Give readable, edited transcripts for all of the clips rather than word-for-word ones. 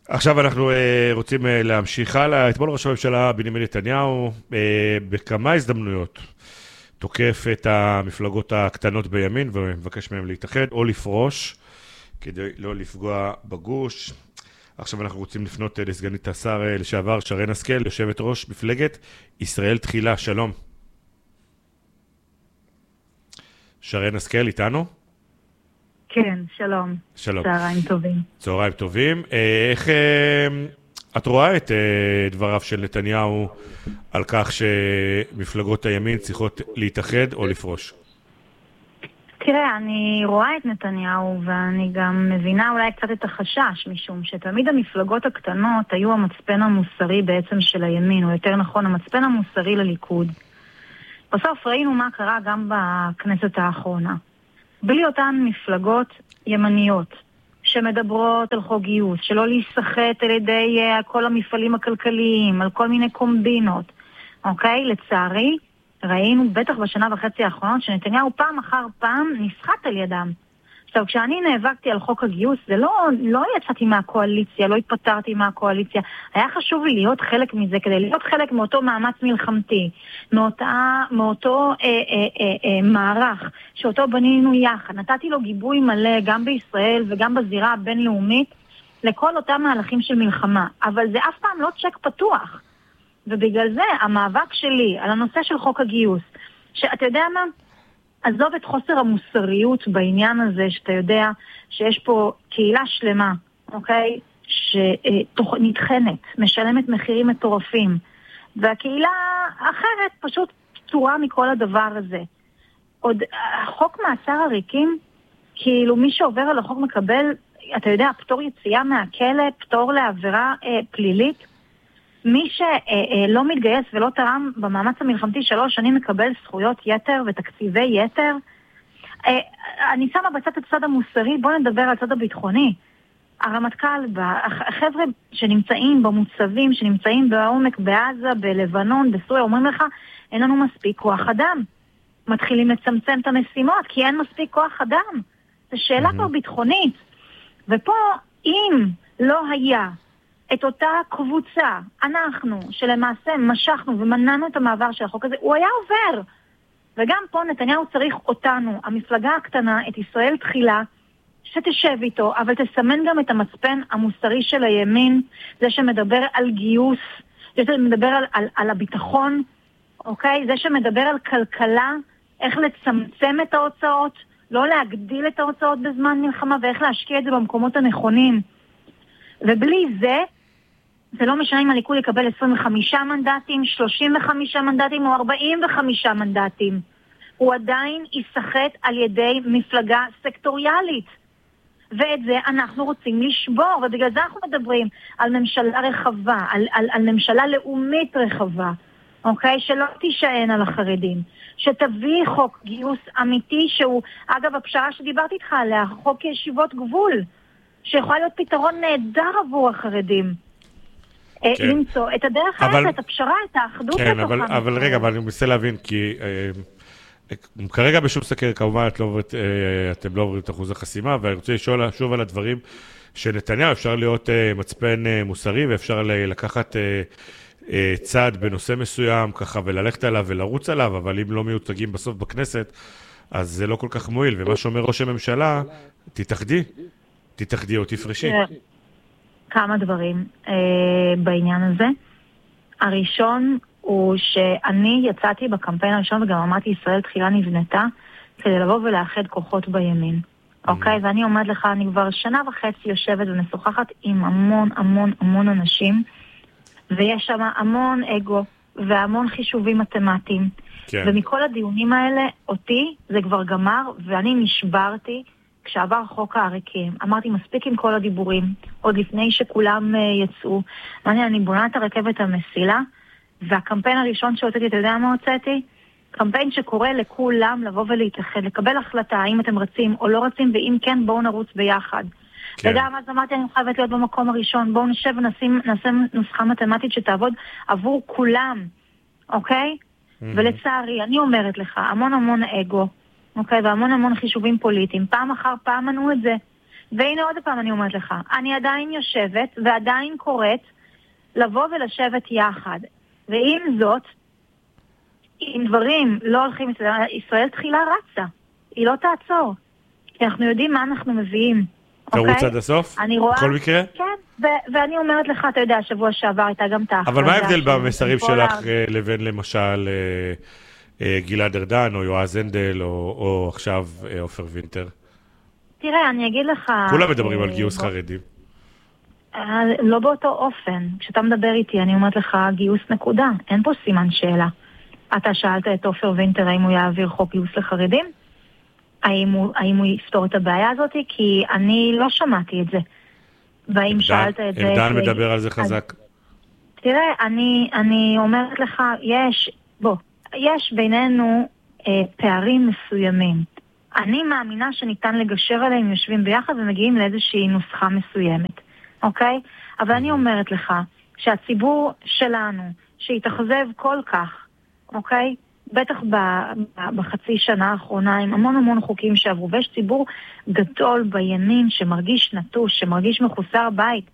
עכשיו אנחנו רוצים להמשיך הלאה. אתמול ראש הממשלה בנימין נתניהו בכמה הזדמנויות תוקף את המפלגות הקטנות בימין ומבקש מהם להתאחד או לפרוש כדי לא לפגוע בגוש. עכשיו אנחנו רוצים לפנות לסגנית השר לשעבר שרן השכל, יושבת ראש מפלגת ישראל תחילה. שלום. שרן השכל איתנו? כן, שלום. שלום. צהריים טובים. צהריים טובים. איך את רואה את דבריו של נתניהו על כך שמפלגות הימין צריכות להתאחד או לפרוש? תראה, אני רואה את נתניהו ואני גם מבינה אולי קצת את החשש, משום שתמיד המפלגות הקטנות היו המצפן המוסרי בעצם של הימין, או יותר נכון המצפן המוסרי לליכוד. בסוף ראינו מה קרה גם בכנסת האחרונה. בלי אותן מפלגות ימניות שמדברות על חוק גיוס, שלא להיסחט על ידי כל המפעלים הכלכליים, על כל מיני קומבינות. אוקיי? לצערי, ראינו בטח בשנה וחצי האחרונות שנתניהו פעם אחר פעם נסחט על ידם. עכשיו, כשאני נאבקתי על חוק הגיוס, זה לא יצאתי מהקואליציה, לא התפטרתי מהקואליציה. היה חשוב לי להיות חלק מזה, כדי להיות חלק מאותו מאמץ מלחמתי, מאותו מערך, שאותו בנינו יחד. נתתי לו גיבוי מלא, גם בישראל וגם בזירה הבינלאומית, לכל אותם מהלכים של מלחמה. אבל זה אף פעם לא צ'ק פתוח. ובגלל זה, המאבק שלי על הנושא של חוק הגיוס, שאתה יודע מה? עזוב את חוסר המוסריות בעניין הזה, שאתה יודע שיש פה קהילה שלמה, אוקיי? שנתחנת, משלמת מחירים מטורפים, והקהילה האחרת פשוט פטורה מכל הדבר הזה. עוד חוק מעצר הריקים, כאילו מי שעובר על החוק מקבל, אתה יודע, פטור יציאה מהכלא, פטור לעבירה פלילית, מי שלא מתגייס ולא תרם במאמץ המלחמתי 3 שנים מקבל זכויות יתר ותקציבי יתר. אני שמה בצד את הצד המוסרי, בוא נדבר על הצד הביטחוני. הרמטכ"ל, החבר'ה שנמצאים במוצבים, שנמצאים בעומק בעזה, בלבנון, בסוריה, אומרים לך, אין לנו מספיק כוח אדם. מתחילים לצמצם את המשימות, כי אין מספיק כוח אדם. זו שאלה כבר ביטחונית. ופה, אם לא היה את אותה קבוצה, אנחנו, שלמעשה משכנו ומנענו את המעבר של החוק הזה, הוא היה עובר. וגם פה נתניהו צריך אותנו, המפלגה הקטנה, את ישראל תחילה, שתשב איתו, אבל תסמן גם את המצפן המוסרי של הימין, זה שמדבר על גיוס, זה שמדבר על הביטחון, אוקיי? זה שמדבר על כלכלה, איך לצמצם את ההוצאות, לא להגדיל את ההוצאות בזמן מלחמה, ואיך להשקיע את זה במקומות הנכונים. ובלי זה, זה לא משנה אם הליכוד יקבל 25 מנדטים, 35 מנדטים או 45 מנדטים. הוא עדיין ישחט על ידי מפלגה סקטוריאלית. ואת זה אנחנו רוצים לשבור, ובגלל זה אנחנו מדברים על ממשלה רחבה, על ממשלה לאומית רחבה, אוקיי? שלא תישען על החרדים. שתביא חוק גיוס אמיתי שהוא, אגב, הפשרה שדיברתי איתך עליה, חוק ישיבות גבול, שיכול להיות פתרון נהדר עבור החרדים. למצוא את הדרך האלה, את הפשרה, את האחדות. כן, אבל רגע, אבל אני מנסה להבין, כי כרגע בשום סקר, כמובן, אתם לא עוברים את אחוז החסימה, ואני רוצה לשאול שוב על הדברים שנתניהו, אפשר להיות מצפן מוסרי, ואפשר לקחת צעד בנושא מסוים, ככה, וללכת עליו ולרוץ עליו, אבל אם לא מיוצגים בסוף בכנסת, אז זה לא כל כך מועיל, ומה שאומר ראש הממשלה, תתאחדי או תפרשי. כמה דברים בעניין הזה. הראשון הוא שאני יצאתי בקמפיין הראשון וגם אמרתי ישראל תחילה נבנתה כדי לבוא ולאחד כוחות בימין. אוקיי? ואני עומד לך, אני כבר 1.5 שנה יושבת ומשוחחת עם המון אנשים, ויש שם המון אגו והמון חישובים מתמטיים. כן. ומכל הדיונים האלה, אותי זה כבר גמר, ואני נשברתי כשעבר חוק העריקים. אמרתי, מספיק עם כל הדיבורים, עוד לפני שכולם יצאו. אני בונה את הרכבת המסילה, והקמפיין הראשון שהוצאתי, אתה יודע מה הוצאתי? קמפיין שקורא לכולם לבוא ולהתאחד, לקבל החלטה, האם אתם רצים או לא רצים, ואם כן, בואו נרוץ ביחד. כן. וגם אז אמרתי, אני חייבת להיות במקום הראשון, בואו נשב ונעשה נוסחה מתמטית שתעבוד עבור כולם, אוקיי? ולצערי, אני אומרת לך, המון אגו, אוקיי, והמון חישובים פוליטיים. פעם אחר פעם מנעו את זה. והנה עוד פעם אני אומרת לך, אני עדיין יושבת ועדיין קוראת לבוא ולשבת יחד. ועם זאת, אם דברים לא הולכים, ישראל תחילה רצה. היא לא תעצור. כי אנחנו יודעים מה אנחנו מביאים. תרוץ עד הסוף? אני רואה... בכל מקרה? כן, ואני אומרת לך, אתה יודע, שבוע שעבר הייתה גם תחת. אבל מה ההבדל במסרים שלך לבין למשל גלעד ארדן או יועז הנדל או עכשיו עופר וינטר? תראה, אני אגיד לך... כולם מדברים על גיוס חרדים. לא באותו אופן. כשאתה מדבר איתי, אני אומרת לך גיוס נקודה. אין פה סימן שאלה. אתה שאלת את עופר וינטר האם הוא יעביר חוק גיוס לחרדים? האם הוא יפתור את הבעיה הזאת? כי אני לא שמעתי את זה. והאם שאלת את זה... עמדן מדבר על זה חזק. תראה, אני אומרת לך, יש בינינו פערים מסוימים. אני מאמינה שניתן לגשר עליהם, יושבים ביחד ומגיעים לאיזושהי נוסחה מסוימת. אוקיי? אבל אני אומרת לך שהציבור שלנו, שהתאכזב כל כך, אוקיי? בטח בחצי שנה האחרונה, עם המון חוקים שעברו, ויש ציבור גדול בימין שמרגיש נטוש, שמרגיש מחוסר בית.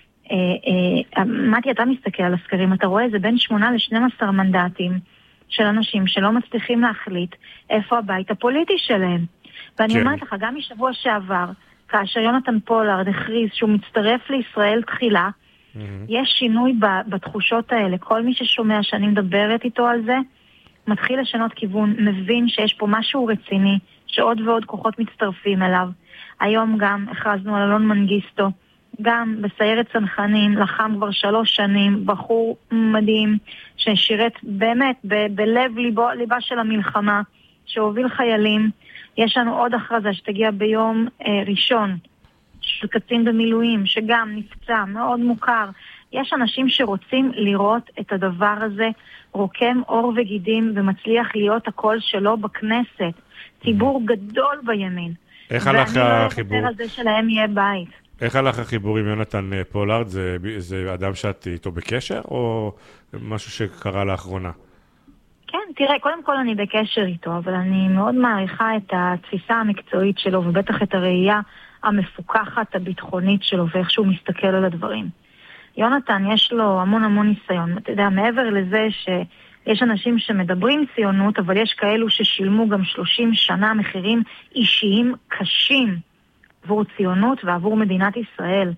מתי, אתה מסתכל על הסקרים, אתה רואה, זה בין 8 ל-12 מנדטים של אנשים שלא מצליחים להחליט איפה הבית הפוליטי שלהם. ואני אומרת לך, גם משבוע שעבר, כאשר יונתן פולארד הכריז שהוא מצטרף לישראל תחילה, יש שינוי בתחושות האלה. כל מי ששומע שאני מדברת איתו על זה, מתחיל לשנות כיוון, מבין שיש פה משהו רציני, שעוד ועוד כוחות מצטרפים אליו. היום גם הכרזנו על אלון מנגיסטו, גם בסיירת צנחנים, לחם כבר 3 שנים, בחור מדהים, ששירת באמת בלב ליבה של המלחמה, שהוביל חיילים. יש לנו עוד הכרזה שתגיע ביום ראשון, של קצין במילואים, שגם נפצע, מאוד מוכר. יש אנשים שרוצים לראות את הדבר הזה, רוקם אור וגידים, ומצליח להיות הקול שלו בכנסת. ציבור גדול בימין. איך הלך החיבור? ואני לא אוותר על זה שלהם יהיה בית. איך הלך החיבור עם יונתן פולארד? זה אדם שאת איתו בקשר, או משהו שקרה לאחרונה? כן, תראה, קודם כל אני בקשר איתו, אבל אני מאוד מעריכה את התפיסה המקצועית שלו, ובטח את הראייה המפוקחת הביטחונית שלו, ואיך שהוא מסתכל על הדברים. יונתן יש לו המון ניסיון. אתה יודע, מעבר לזה שיש אנשים שמדברים ציונות, אבל יש כאלו ששילמו גם 30 שנה מחירים אישיים קשים עבור ציונות ועבור מדינת ישראל.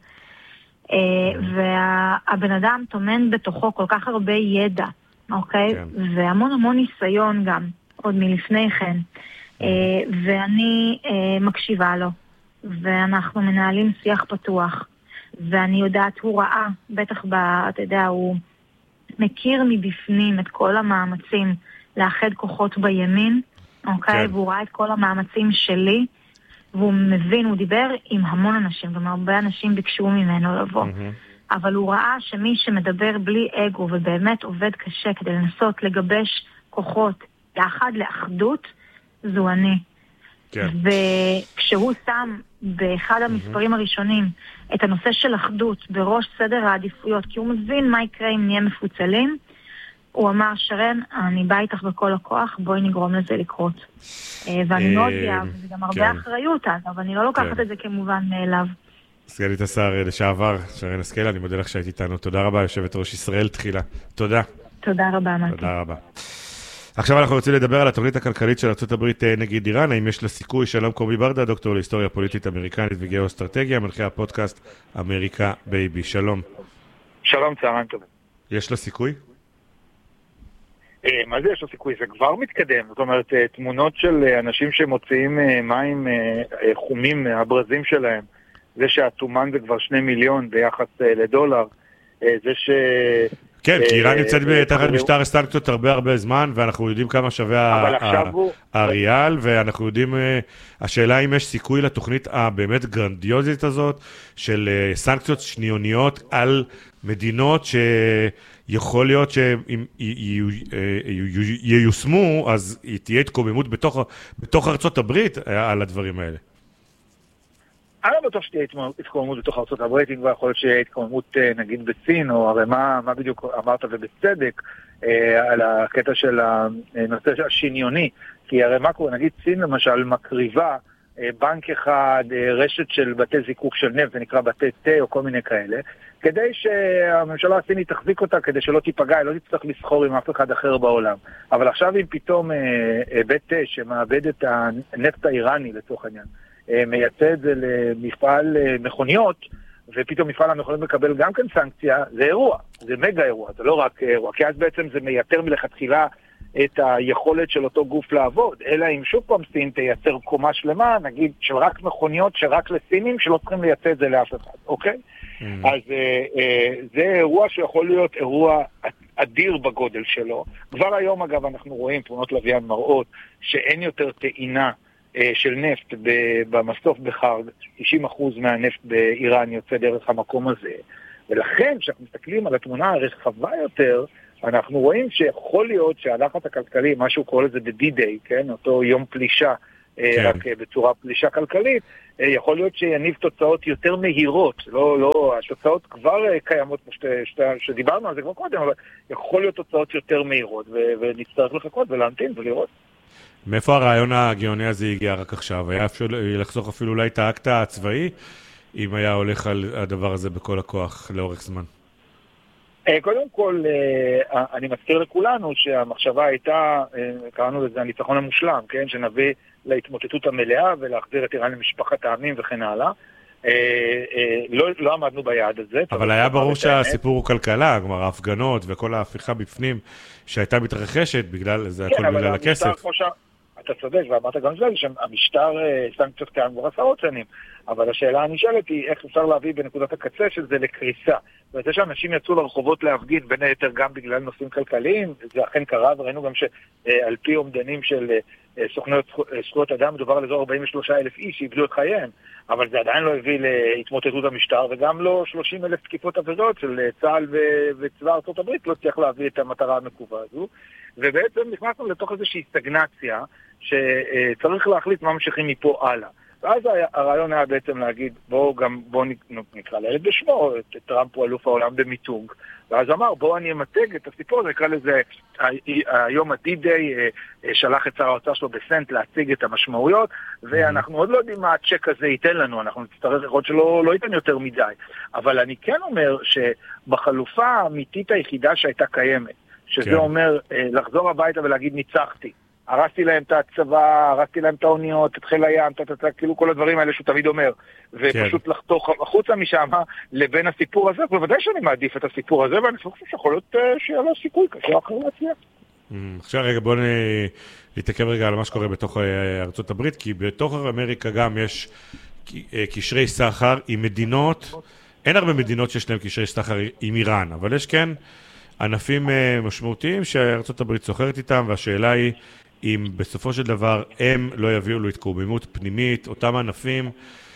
והבן אדם תומן בתוכו כל כך הרבה ידע, אוקיי? כן. והמון ניסיון גם, עוד מלפני כן. ואני מקשיבה לו, ואנחנו מנהלים שיח פתוח. ואני יודעת, הוא ראה, בטח אתה יודע, הוא מכיר מבפנים את כל המאמצים לאחד כוחות בימין, אוקיי? כן. והוא ראה את כל המאמצים שלי, והוא מבין, הוא דיבר עם המון אנשים, גם הרבה אנשים ביקשו ממנו לבוא. אבל הוא ראה שמי שמדבר בלי אגו ובאמת עובד קשה כדי לנסות לגבש כוחות יחד לאחדות, זו אני. כן. וכשהוא שם באחד המספרים הראשונים את הנושא של אחדות בראש סדר העדיפויות, כי הוא מבין מה יקרה אם נהיה מפוצלים, הוא אמר, שרן, אני בא איתך בכל הכוח, בואי נגרום לזה לקרות. ואני מאוד גאה, וזה גם הרבה אחריות, אבל אני לא לוקחת את זה כמובן מאליו. סגנית השר לשעבר, שרן השכל, אני מודה לך שהיית איתנו. תודה רבה, יושבת ראש ישראל תחילה. תודה. תודה רבה, מתי. תודה רבה. עכשיו אנחנו רוצים לדבר על התוכנית הכלכלית של ארצות הברית נגד איראן. האם יש לה סיכוי? שלום קובי ברדה, דוקטור להיסטוריה פוליטית אמריקנית וגיאו-אסטרטגיה, מנחה הפודקאסט אמריקה בייבי. שלום. שלום, צהריים טובים. יש לה סיכוי? מה זה יש לו סיכוי? זה כבר מתקדם. זאת אומרת, תמונות של אנשים שמוציאים מים חומים מהברזים שלהם, זה שהתומן זה כבר 2 מיליון ביחס לדולר, זה ש... כן, כי איראן נמצאת תחת משטר סנקציות הרבה זמן, ואנחנו יודעים כמה שווה הריאל, ואנחנו יודעים, השאלה אם יש סיכוי לתוכנית הבאמת גרנדיוזית הזאת, של סנקציות שניוניות על מדינות שיכול להיות שאם ייושמו, אז תהיה התקוממות בתוך ארצות הברית על הדברים האלה. אני לא בטוח שתהיה התקוממות בתוך ארצות הברית, אם כבר יכול להיות שתהיה התקוממות נגיד בסין, או הרי מה בדיוק אמרת ובצדק, על הקטע של הנושא השניוני, כי הרי מה קורה, נגיד סין למשל מקריבה בנק אחד, רשת של בתי זיקוק של נפט, זה נקרא בתי תה או כל מיני כאלה, כדי שהממשלה הסינית תחזיק אותה, כדי שלא תיפגע, לא תצטרך לסחור עם אף אחד אחר בעולם. אבל עכשיו אם פתאום בית תה שמאבד את הנפט האיראני לצורך העניין, מייצא את זה למפעל מכוניות, ופתאום מפעל המכוניות מקבל גם כן סנקציה, זה אירוע, זה מגה אירוע, זה לא רק אירוע, כי אז בעצם זה מייתר מלכתחילה את היכולת של אותו גוף לעבוד, אלא אם שוב פעם סין תייצר קומה שלמה, נגיד של רק מכוניות, שרק לסינים, שלא צריכים לייצא את זה לאף אחד, אוקיי? אז זה אירוע שיכול להיות אירוע אדיר בגודל שלו. כבר היום אגב אנחנו רואים תמונות לוויין מראות שאין יותר טעינה של נפט במסוף בחרג, 90% מהנפט באיראן יוצא דרך המקום הזה, ולכן כשאנחנו מסתכלים על התמונה הרחבה יותר, אנחנו רואים שיכול להיות שהלחץ הכלכלי, משהו קורא לזה ב-D-Day, כן? אותו יום פלישה, רק בצורה פלישה כלכלית, יכול להיות שיניב תוצאות יותר מהירות, לא, התוצאות כבר קיימות, שדיברנו על זה כבר קודם, אבל יכול להיות תוצאות יותר מהירות, ונצטרך לחכות ולהמתין ולראות. מאיפה הרעיון הגאוני הזה הגיע רק עכשיו? היה אפשר לחסוך אפילו אולי את האקט הצבאי, אם היה הולך על הדבר הזה בכל הכוח לאורך זמן? קודם כל, אני מזכיר לכולנו שהמחשבה הייתה, קראנו לזה הניצחון המושלם, כן? שנביא להתמוטטות המלאה ולהחזיר את איראן למשפחת העמים וכן הלאה. לא עמדנו ביעד הזה. אבל היה ברור שהסיפור הוא כלכלה, כלומר ההפגנות וכל ההפיכה בפנים שהייתה מתרחשת, זה הכל בגלל הכסף. אתה צודק, ואמרת גם זה, שהמשטר סנקציות קיים כבר עשרות שנים, אבל השאלה הנשאלת היא איך אפשר להביא בנקודת הקצה של זה לקריסה. וזה שאנשים יצאו לרחובות להפגין, בין היתר גם בגלל נושאים כלכליים, זה אכן קרה, וראינו גם שעל פי אומדנים של סוכנויות זכויות אדם, מדובר על אזור 43,000 איש שאיבדו את חייהם, אבל זה עדיין לא הביא להתמוטטות המשטר, וגם לא 30,000 תקיפות עבירות של צה"ל וצבא ארצות הברית לא צריך להביא את המטרה המקובה הזו, ובעצם נכנסנו לתוך איזושהי סטגנציה שצריך להחליט מה ממשיכים מפה הלאה. ואז הרעיון היה בעצם להגיד, בואו נקרא לילד בשמו, את טראמפ הוא אלוף העולם במיתוג, ואז אמר, בואו אני אמתג את הסיפור, נקרא לזה, היום ה-D-Day שלח את שר האוצר שלו בסנט להציג את המשמעויות, ואנחנו עוד לא יודעים מה הצ'ק הזה ייתן לנו, אנחנו נצטרך לראות שלא ייתן יותר מדי. אבל אני כן אומר שבחלופה האמיתית היחידה שהייתה קיימת, שזה אומר לחזור הביתה ולהגיד ניצחתי, הרסתי להם את הצבא, הרסתי להם את האוניות, את חיל הים, כאילו כל הדברים האלה שהוא תמיד אומר, ופשוט לחתוך החוצה משם לבין הסיפור הזה, ובוודאי שאני מעדיף את הסיפור הזה, ואני חושב שיכול להיות שיהיה לו סיכוי כזה או אחר להצליח. עכשיו רגע, בואו נתעכב רגע על מה שקורה בתוך ארצות הברית, כי בתוך אמריקה גם יש קשרי סחר עם מדינות, אין הרבה מדינות שיש להם קשרי סחר עם איראן, אבל יש כן ענפים משמעותיים שארצות הברית סוחרת איתם, והשאלה היא אם בסופו של דבר הם לא יביאו לו התקוממות פנימית, אותם ענפים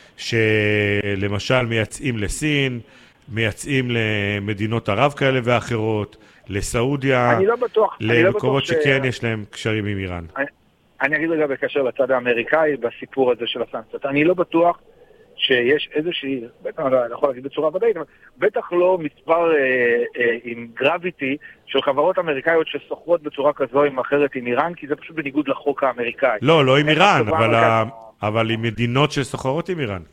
שלמשל מייצאים לסין, מייצאים למדינות ערב כאלה ואחרות, לסעודיה, למקומות שכן יש להם קשרים עם איראן. אני אגיד רגע בקשר לצד האמריקאי בסיפור הזה של הסנקציות. אני לא בטוח שיש איזושהי, בטח אני יכול להגיד בצורה ודאית, אבל בטח לא מספר עם גרביטי של חברות אמריקאיות שסוחרות בצורה כזו עם אחרת עם איראן, כי זה פשוט בניגוד לחוק האמריקאי. לא עם איראן, אבל עם מדינות שסוחרות עם איראן.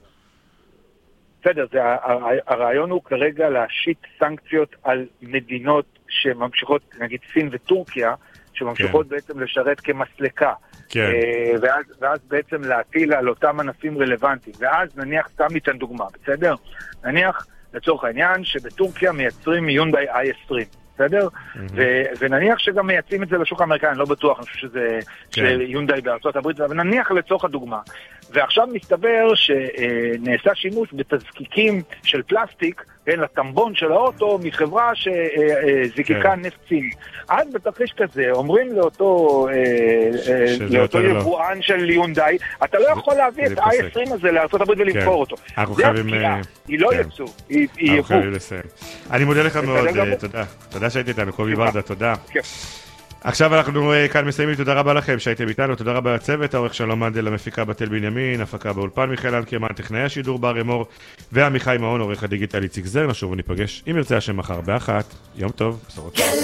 בסדר, הרעיון הוא כרגע להשית סנקציות על מדינות שממשיכות, נגיד סין וטורקיה, שממשיכות בעצם לשרת כמסלקה. כן. ואז בעצם להטיל על אותם ענפים רלוונטיים. ואז נניח, סתם ניתן דוגמה, בסדר? נניח לצורך העניין שבטורקיה מייצרים יונדאי i20, בסדר? ונניח שגם מייצאים את זה לשוק האמריקאי, אני לא בטוח, אני חושב שזה יונדאי בארצות הברית, אבל נניח לצורך הדוגמה. ועכשיו מסתבר שנעשה שימוש בתזקיקים של פלסטיק, לטמבון של האוטו מחברה שזיקיקה נפט ציני. אז בתרחיש כזה אומרים לאותו יבואן של יונדאי, אתה לא יכול להביא את ה-i20 הזה לארצות הברית ולמכור אותו. זה הפקיעה, היא לא יצוא, היא יבוא. אני מודה לך מאוד, תודה. תודה שהייתי איתנו, קובי ברדה, תודה. עכשיו אנחנו כאן מסיימים, תודה רבה לכם שהייתם איתנו, תודה רבה לצוות, העורך שלום מנדל, המפיקה בתל בנימין, הפקה באולפן מיכאל אנקרמן, טכנאי השידור בר אמור, ועמיחי מעון, עורך הדיגיטל איציק זר. נשוב וניפגש אם ירצה השם מחר באחת. יום טוב, בשורות.